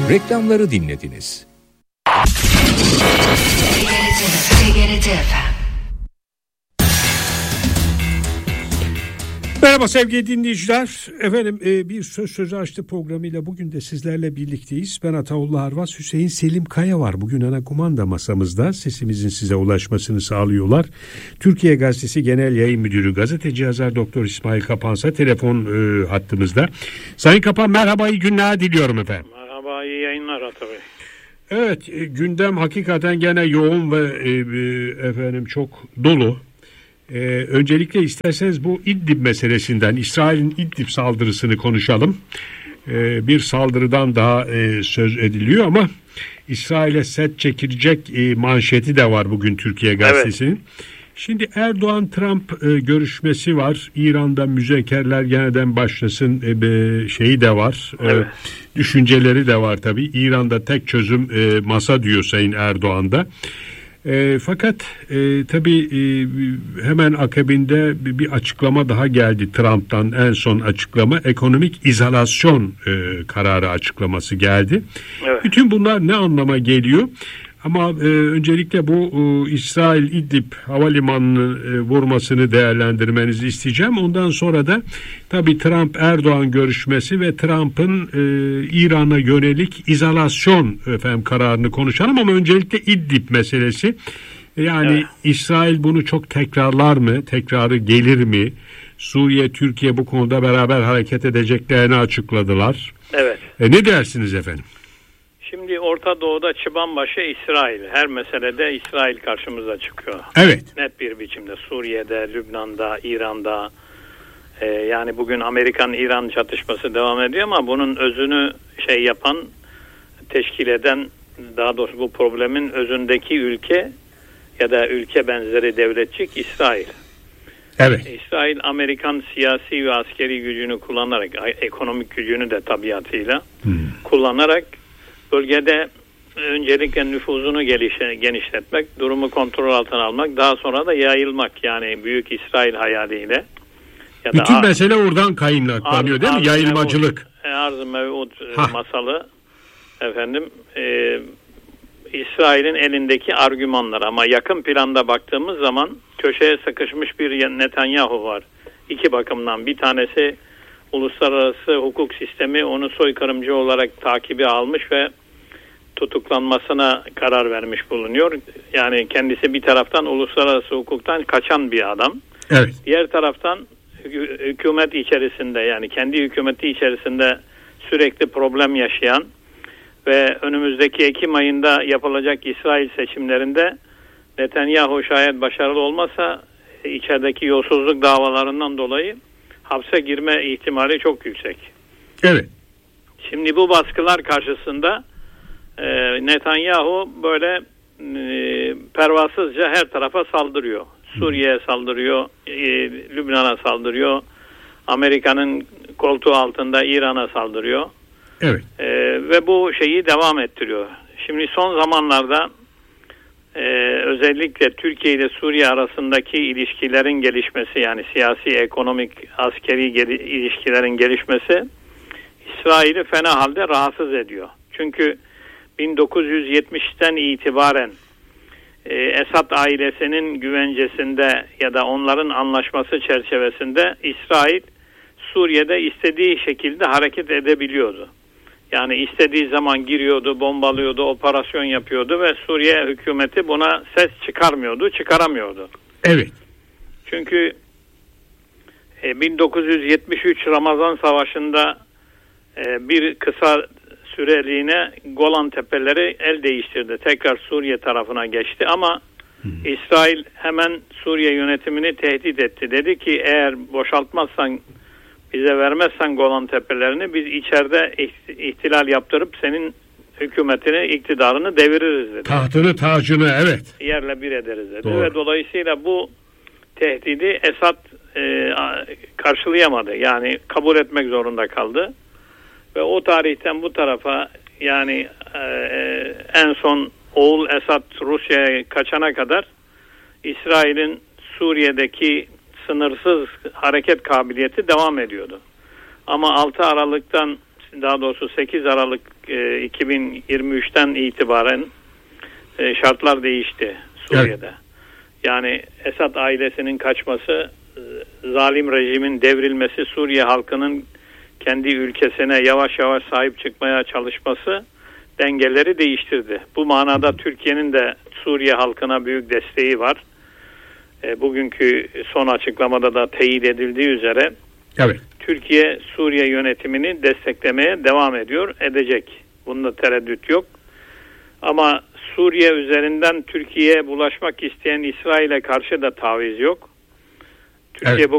Reklamları dinlediniz. Merhaba sevgili dinleyiciler. Efendim bir söz açtı programıyla bugün de sizlerle birlikteyiz. Ben Ataullah Arvas, Hüseyin Selim Kaya var. Bugün ana kumanda masamızda sesimizin size ulaşmasını sağlıyorlar. Türkiye Gazetesi Genel Yayın Müdürü Gazeteci Yazar Doktor İsmail Kapansa telefon hattımızda. Sayın Kapan merhaba, iyi günler diliyorum efendim. Merhaba, iyi yayınlar Ata Bey. Evet, gündem hakikaten gene yoğun ve efendim çok dolu. Öncelikle isterseniz bu İdlib meselesinden, İsrail'in İdlib saldırısını konuşalım. Bir saldırıdan daha söz ediliyor ama İsrail'e set çekilecek manşeti de var bugün Türkiye Gazetesi'nin. Evet. Şimdi Erdoğan-Trump görüşmesi var. İran'da müzekerler yeniden başlasın şeyi de var. Evet. Düşünceleri de var tabii. İran'da tek çözüm masa diyor Sayın Erdoğan'da. Fakat tabii hemen akabinde bir açıklama daha geldi Trump'tan, en son açıklama ekonomik izolasyon kararı açıklaması geldi. Evet. Bütün bunlar ne anlama geliyor? Ama öncelikle bu İsrail İdlib havalimanını vurmasını değerlendirmenizi isteyeceğim. Ondan sonra da tabii Trump-Erdoğan görüşmesi ve Trump'ın İran'a yönelik izolasyon kararını konuşalım. Ama öncelikle İdlib meselesi. Yani evet. İsrail bunu çok tekrarlar mı? Tekrarı gelir mi? Suriye, Türkiye bu konuda beraber hareket edeceklerini açıkladılar. Evet. Ne dersiniz efendim? Şimdi Orta Doğu'da çıbanbaşı İsrail. Her meselede İsrail karşımıza çıkıyor. Evet. Net bir biçimde Suriye'de, Lübnan'da, İran'da. Yani bugün Amerikan-İran çatışması devam ediyor ama bunun özünü yapan, teşkil eden, daha doğrusu bu problemin özündeki ülke ya da ülke benzeri devletçik İsrail. Evet. İsrail Amerikan siyasi ve askeri gücünü kullanarak, ekonomik gücünü de tabiatıyla kullanarak bölgede öncelikle nüfuzunu genişletmek, durumu kontrol altına almak, daha sonra da yayılmak, yani Büyük İsrail hayaliyle. Ya bütün mesele oradan kaynaklanıyor değil mi? Yayılmacılık. Arz-ı mev'ud masalı efendim İsrail'in elindeki argümanlar, ama yakın planda baktığımız zaman köşeye sıkışmış bir Netanyahu var. İki bakımdan. Bir tanesi uluslararası hukuk sistemi onu soykırımcı olarak takibi almış ve tutuklanmasına karar vermiş bulunuyor. Yani kendisi bir taraftan uluslararası hukuktan kaçan bir adam. Evet. Diğer taraftan hükümet içerisinde, yani kendi hükümeti içerisinde sürekli problem yaşayan ve önümüzdeki Ekim ayında yapılacak İsrail seçimlerinde Netanyahu şayet başarılı olmazsa içerideki yolsuzluk davalarından dolayı hapse girme ihtimali çok yüksek. Evet. Şimdi bu baskılar karşısında Netanyahu böyle pervasızca her tarafa saldırıyor. Suriye'ye saldırıyor, Lübnan'a saldırıyor, Amerika'nın koltuğu altında İran'a saldırıyor. Evet. Ve bu şeyi devam ettiriyor. Şimdi son zamanlarda özellikle Türkiye ile Suriye arasındaki ilişkilerin gelişmesi, yani siyasi, ekonomik, askeri ilişkilerin gelişmesi İsrail'i fena halde rahatsız ediyor. Çünkü 1970'ten itibaren Esad ailesinin güvencesinde ya da onların anlaşması çerçevesinde İsrail Suriye'de istediği şekilde hareket edebiliyordu. Yani istediği zaman giriyordu, bombalıyordu, operasyon yapıyordu ve Suriye hükümeti buna ses çıkaramıyordu. Evet. Çünkü 1973 Ramazan Savaşı'nda bir kısa süreliğine Golan Tepeleri el değiştirdi. Tekrar Suriye tarafına geçti ama İsrail hemen Suriye yönetimini tehdit etti. Dedi ki eğer boşaltmazsan, bize vermezsen Golan Tepelerini, biz içeride ihtilal yaptırıp senin hükümetini, iktidarını deviririz dedi. Tahtını, tacını, evet. Yerle bir ederiz dedi. Doğru. Ve dolayısıyla bu tehdidi Esad karşılayamadı. Yani kabul etmek zorunda kaldı. Ve o tarihten bu tarafa, yani en son oğul Esad Rusya'ya kaçana kadar İsrail'in Suriye'deki sınırsız hareket kabiliyeti devam ediyordu. Ama 6 Aralık'tan daha doğrusu 8 Aralık 2023'ten itibaren şartlar değişti Suriye'de. Evet. Yani Esad ailesinin kaçması, zalim rejimin devrilmesi, Suriye halkının kendi ülkesine yavaş yavaş sahip çıkmaya çalışması dengeleri değiştirdi. Bu manada Türkiye'nin de Suriye halkına büyük desteği var. Bugünkü son açıklamada da teyit edildiği üzere evet. Türkiye Suriye yönetimini desteklemeye devam edecek. Bunda tereddüt yok. Ama Suriye üzerinden Türkiye'ye bulaşmak isteyen İsrail'e karşı da taviz yok. Türkiye evet. Bu